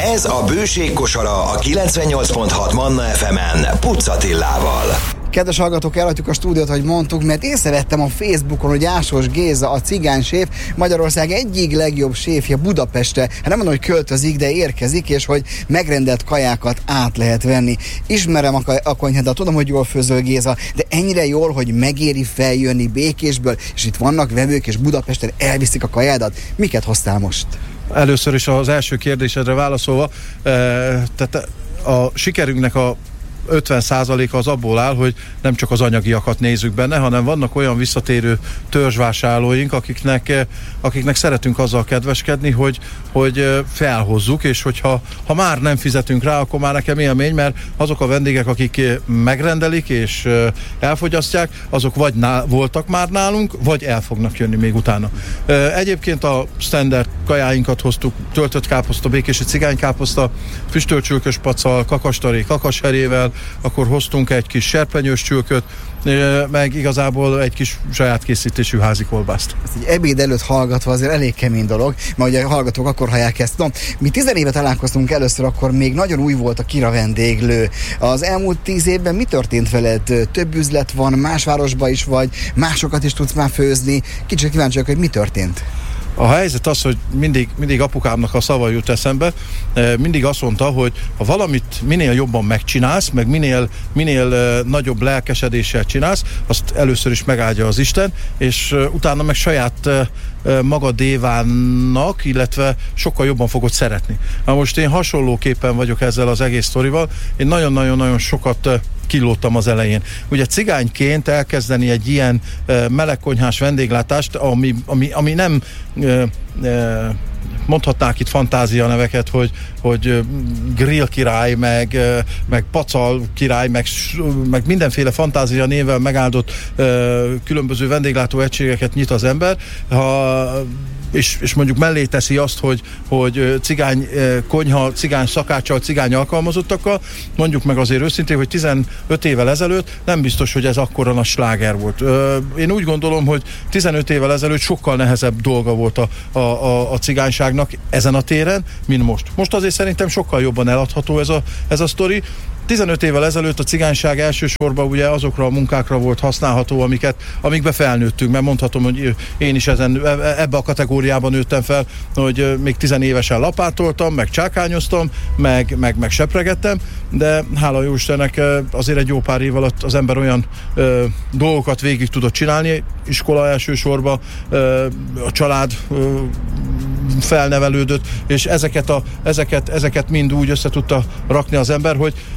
Ez a Bőség kosara a 98.6 Manna FM-en Puc Attilával. Kedves hallgatók, elhagytuk a stúdiót, hogy mondtuk, mert észrevettem a Facebookon, hogy Ásós Géza, a cigányséf, Magyarország egyik legjobb séfje Budapestre. Hát nem mondom, hogy költözik, de érkezik, és hogy megrendelt kajákat át lehet venni. Ismerem a konyhádat, tudom, hogy jól főzöl, Géza, de ennyire jól, hogy megéri feljönni Békésből, és itt vannak vevők, és Budapesten elviszik a kajádat. Miket hoztál most? Először is az első kérdésedre válaszolva, tehát a sikerünknek a 50%-a az abból áll, hogy nem csak az anyagiakat nézzük benne, hanem vannak olyan visszatérő törzsvásárlóink, akiknek szeretünk azzal kedveskedni, hogy felhozzuk, és hogyha már nem fizetünk rá, akkor már nekem élmény, mert azok a vendégek, akik megrendelik és elfogyasztják, azok vagy voltak már nálunk, vagy el fognak jönni még utána. Egyébként a standard kajáinkat hoztuk, töltött káposzta, békési cigánykáposzta, füstölt csülkös paccal, kakastaré, kakasherével, akkor hoztunk egy kis serpenyős csülköt, meg igazából egy kis saját készítésű házi kolbászt. Ezt egy ebéd előtt hallgatva azért elég kemény dolog, mert ugye a hallgatók akkor hallják ezt. No, mi 10 éve találkoztunk először, akkor még nagyon új volt a Kira vendéglő. Az elmúlt 10 évben mi történt veled? Több üzlet van, más városban is vagy, másokat is tudsz már főzni. Kicsit kíváncsiak, hogy mi történt. A helyzet az, hogy mindig apukámnak a szava jut eszembe, mindig azt mondta, hogy ha valamit minél jobban megcsinálsz, meg minél nagyobb lelkesedéssel csinálsz, azt először is megáldja az Isten, és utána meg saját magadévának, illetve sokkal jobban fogod szeretni. Na most én hasonlóképpen vagyok ezzel az egész sztorival, én nagyon-nagyon sokat kilódtam az elején. Ugye cigányként elkezdeni egy ilyen melegkonyhás vendéglátást, ami nem mondhatnák itt fantázia neveket, hogy grill király, meg pacal király, meg mindenféle fantázia névvel megáldott különböző vendéglátó egységeket nyit az ember, és mondjuk mellé teszi azt, hogy cigány konyha, cigány szakáccsal, cigány alkalmazottakkal, mondjuk meg azért őszintén, hogy 15 évvel ezelőtt nem biztos, hogy ez akkora nagy sláger volt. Én úgy gondolom, hogy 15 évvel ezelőtt sokkal nehezebb dolga volt a cigányságnak ezen a téren, mint most. Most azért szerintem sokkal jobban eladható ez a sztori. 15 évvel ezelőtt a cigányság elsősorban ugye azokra a munkákra volt használható, amikbe felnőttünk, mert mondhatom, hogy én is ebbe a kategóriában nőttem fel, hogy még 10 évesen lapátoltam, meg csákányoztam, meg sepregettem, de hála jó Istennek azért egy jó pár év alatt az ember olyan dolgokat végig tudott csinálni, iskola elsősorban, a család felnevelődött, és ezeket mind úgy össze tudta rakni az ember,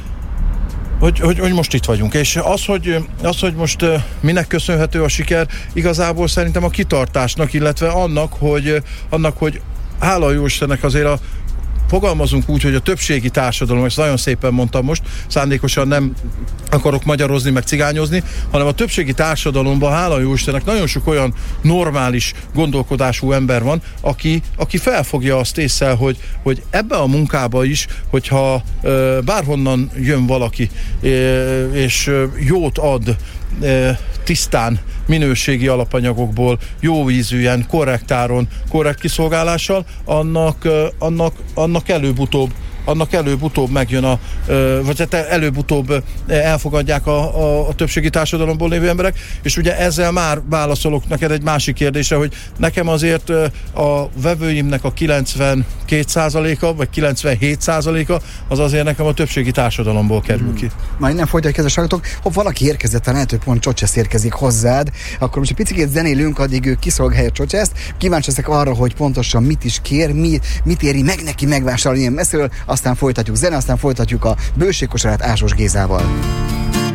hogy most itt vagyunk. És az, hogy most minek köszönhető a siker, igazából szerintem a kitartásnak, illetve annak, hogy hála jó Istennek azért fogalmazunk úgy, hogy a többségi társadalom, ezt nagyon szépen mondtam most, szándékosan nem akarok magyarozni, meg cigányozni, hanem a többségi társadalomban, hála jó Istennek, nagyon sok olyan normális gondolkodású ember van, aki felfogja azt észre, hogy ebbe a munkába is, hogyha bárhonnan jön valaki, és jót ad, tisztán, minőségi alapanyagokból, jó ízűen, korrekt áron, korrekt kiszolgálással, annak előbb-utóbb megjön vagy előbb-utóbb elfogadják a többségi társadalomból lévő emberek, és ugye ezzel már válaszolok neked egy másik kérdésre, hogy nekem azért a vevőimnek a 92%-a, vagy 97%-a az azért nekem a többségi társadalomból kerül ki. Már innen folytatjuk, kedves hallgatók, ha valaki érkezett, a lehető pont Csocsesz érkezik hozzád, akkor most egy picit zenélünk, addig ő kiszolgálja Csocseszt. Kíváncsi leszek arra, hogy pontosan mit is kér, mit éri meg neki megvásárolni ilyen messziről, aztán folytatjuk zene, aztán folytatjuk a bőségkosarát Ásós Gézával.